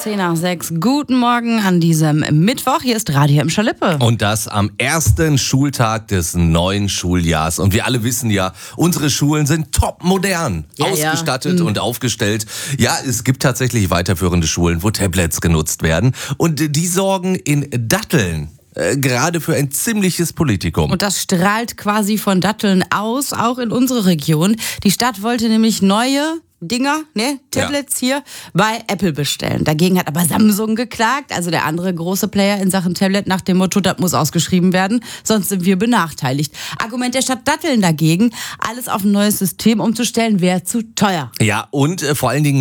10:10. Guten Morgen an diesem Mittwoch. Hier ist Radio im Schalippe. Und das am ersten Schultag des neuen Schuljahrs. Und wir alle wissen ja, unsere Schulen sind top modern, ausgestattet und aufgestellt. Ja, es gibt tatsächlich weiterführende Schulen, wo Tablets genutzt werden. Und die sorgen in Datteln gerade für ein ziemliches Politikum. Und das strahlt quasi von Datteln aus, auch in unsere Region. Die Stadt wollte nämlich neue Tablets hier bei Apple bestellen. Dagegen hat aber Samsung geklagt, also der andere große Player in Sachen Tablet, nach dem Motto, das muss ausgeschrieben werden, sonst sind wir benachteiligt. Argument der Stadt Datteln dagegen, alles auf ein neues System umzustellen, wäre zu teuer. Ja, und vor allen Dingen